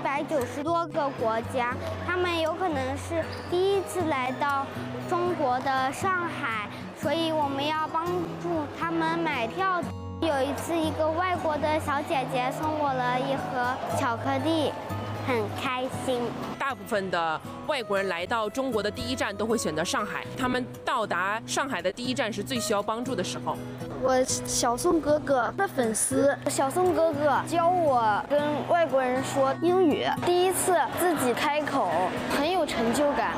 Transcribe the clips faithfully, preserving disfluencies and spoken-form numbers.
百九十多个国家，他们有可能是第一次来到中国的上海，所以我们要帮助他们买票。有一次，一个外国的小姐姐送我了一盒巧克力，很开心。 大部分的外国人来到中国的第一站都会选择上海，他们到达上海的第一站是最需要帮助的时候。 我小宋哥哥的粉丝， 小宋哥哥教我跟外国人说英语，第一次自己开口，很有成就感。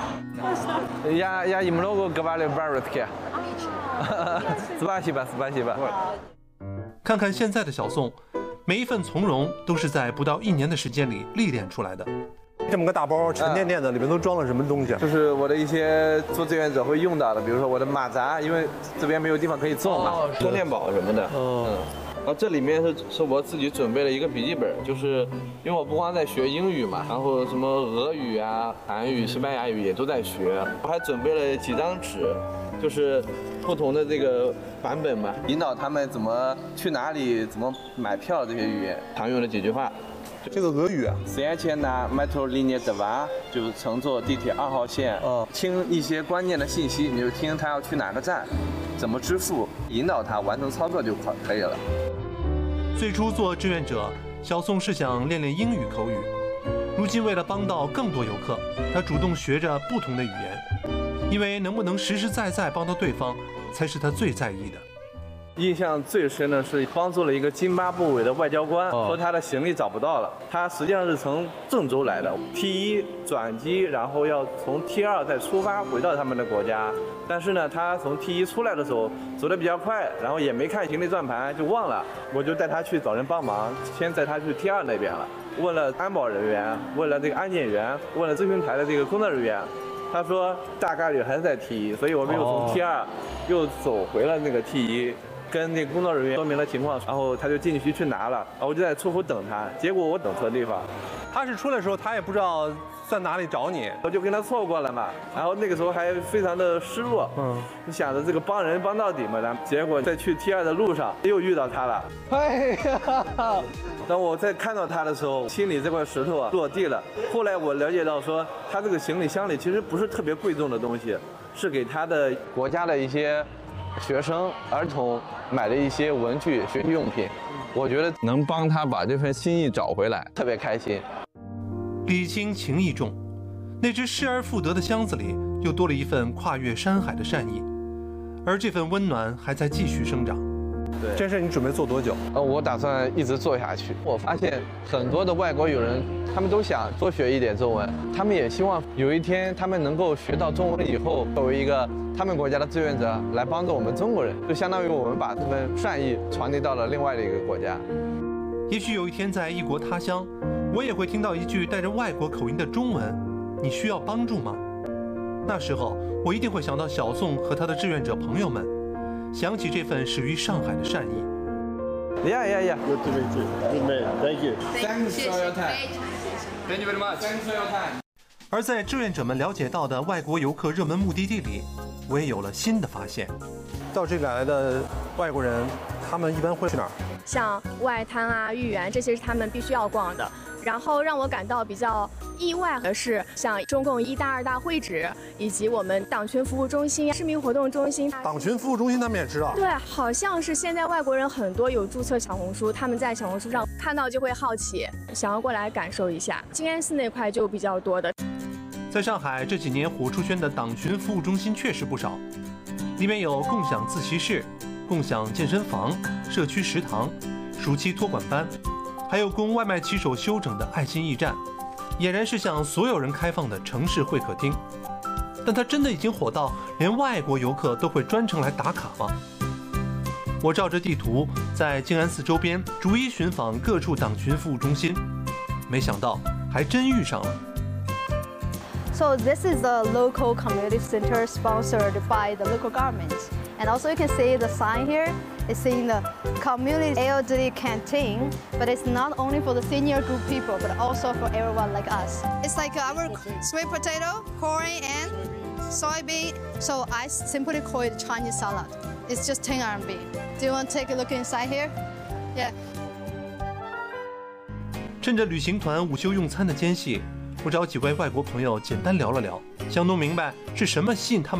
Я я немного говорю по-русски. Спасибо, спасибо. 看看现在的小宋，每一份从容都是在不到一年的时间里历练出来的。 这么个大包，沉甸甸的，里面都装了什么东西？ 就是我的一些做志愿者会用到的，比如说我的马扎，因为这边没有地方可以种嘛，充电宝什么的。嗯。然后这里面是是我自己准备了一个笔记本，就是因为我不光在学英语嘛，然后什么俄语啊、韩语、西班牙语也都在学，我还准备了几张纸，就是不同的这个版本嘛，引导他们怎么去哪里、怎么买票这些语言常用的几句话。 这个俄语啊 ，Сначала метро линия два， 就是乘坐地铁二号线，哦，听一些关键的信息，你就听他要去哪个站，怎么支付，引导他完成操作就可可以了。 最初做志愿者，小宋是想练练英语口语，如今为了帮到更多游客，他主动学着不同的语言，因为能不能实实在在帮到对方，才是他最在意的。 印象最深的是帮助了一个津巴布韦的外交官，说他的行李找不到了。他实际上是从郑州来的 ，T 一转机，然后要从 T 二再出发回到他们的国家。但是呢，他从 T 一出来的时候走得比较快，然后也没看行李转盘就忘了，我就带他去找人帮忙，先带他去 T 二那边了。问了安保人员，问了这个安检员，问了咨询台的这个工作人员。他说大概率还是在 T 一，所以我们又从 T 二又走回了那个 T 一。跟那个工作人员说明了情况，然后他就进去去拿了，然后我就在出口等他，结果我等错地方。 他是出来的时候，他也不知道在哪里找你， 我就跟他错过了嘛。然后那个时候还非常的失落，嗯，就想着这个帮人帮到底嘛。然后结果在去 T 二的路上又遇到他了。哎呀！当我在看到他的时候，心里这块石头啊落地了。后来我了解到说，他这个行李箱里其实不是特别贵重的东西，是给他的国家的一些学生、儿童买的一些文具、学习用品，我觉得能帮他把这份心意找回来，特别开心。 礼轻情意重，那只失而复得的箱子里又多了一份跨越山海的善意，而这份温暖还在继续生长。 对， 这事你准备做多久？ 呃，我打算一直做下去。我发现很多的外国友人，他们都想多学一点中文，他们也希望有一天他们能够学到中文以后，作为一个他们国家的志愿者来帮助我们中国人，就相当于我们把这份善意传递到了另外的一个国家。 也许有一天在异国他乡，我也会听到一句带着外国口音的中文：“你需要帮助吗？”那时候我一定会想到小宋和他的志愿者朋友们，想起这份始于上海的善意。 Yeah, yeah, yeah. Good to meet you. Good man. Thank you. Thanks for your time. Thank you very much. Thanks for your time. 而在志愿者们了解到的外国游客热门目的地里，我也有了新的发现。 到这里来的外国人，他们一般会去哪儿？ 像外滩啊、豫园，这些是他们必须要逛的。然后让我感到比较意外的是，像中共一大、二大会址，以及我们党群服务中心、市民活动中心。 党群服务中心他们也知道。 对，好像是现在外国人很多有注册小红书，他们在小红书上看到就会好奇，想要过来感受一下。静安寺那块就比较多的。 在上海这几年火出圈的党群服务中心确实不少，里面有共享自习室、共享健身房、社区食堂、暑期托管班，还有供外卖骑手休整的爱心驿站，俨然是向所有人开放的城市会客厅。但它真的已经火到连外国游客都会专程来打卡吗？我照着地图在静安寺周边逐一寻访各处党群服务中心，没想到还真遇上了。 So this is the local community center sponsored by the local government. And also you can see the sign here. It's saying the community elderly canteen, but it's not only for the senior group people, but also for everyone like us. It's like our sweet potato, corn, and soybean. So I simply call it Chinese salad. It's just ten R M B. Do you want to take a look inside here? Yeah. 趁着旅行团午休用餐的间隙，我找几位外国朋友简单聊了聊，想弄明白是什么吸引他们